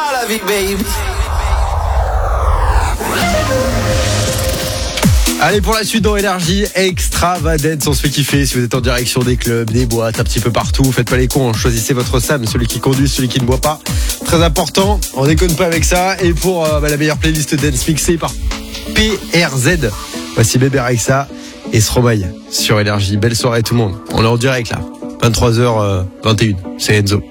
la vie, baby. Allez, pour la suite dans Énergie, Extravagance, on se fait kiffer. Si vous êtes en direction des clubs, des boîtes, un petit peu partout, faites pas les cons, choisissez votre Sam, celui qui conduit, celui qui ne boit pas. Très important, on déconne pas avec ça. Et pour la meilleure playlist dance mixée par PRZ, voici Bébé Rexha et Stromae sur Énergie. Belle soirée tout le monde, on est en direct là, 23h21, c'est Enzo.